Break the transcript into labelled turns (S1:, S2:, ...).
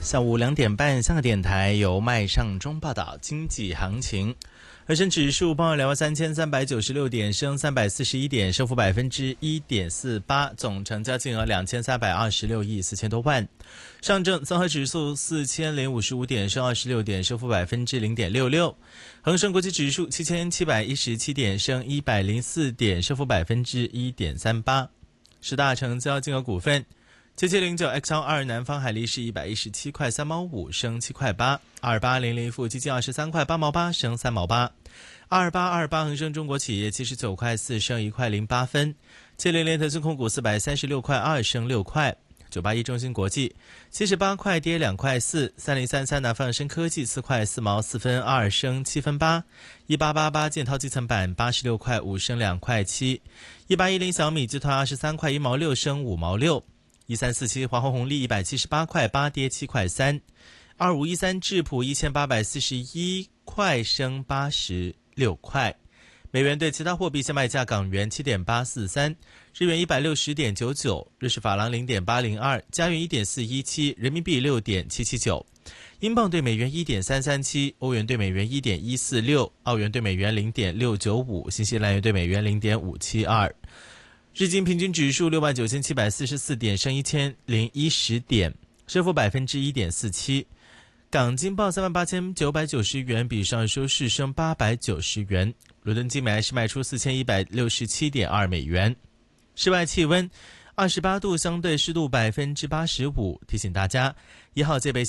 S1: 下午2点半，香港电台由麦尚中报道经济行情。恒生指数报23396点，升341点，升幅1.48%，总成交金额2326亿4千多万。上证综合指数4055点，升26点，升幅0.66%。恒生国际指数7717点，升104点，升幅1.38%。十大成交金额股份：7709XL2 南方海力士117块3毛5，升7块8；2800富基金23块8毛8，升3毛8；2828恒生中国企业79块4，升1块08分；700腾讯控股436块2，升6块；981中芯国际78块跌2块4；3033南方恒生科技4块4毛4分2，升7分8；1888建滔基层板86块5，升2块7；1810小米集团23块1毛6，升5毛6；1347华虹红利178块8，跌7块3；2513智普1841块，升86块。美元对其他货币现卖价：港元7.843，日元160.99，瑞士法郎0.802，加元1.417，人民币6.779，英镑对美元1.337，欧元对美元1.146，澳元对美元0.695，新西兰元对美元0.572。日经平均指数69744点，升1010点，升幅1.47%。港金报38990元，比上日收市升890元。伦敦金每安士卖出4167.2美元。室外气温28度，相对湿度85%。提醒大家，1号戒备信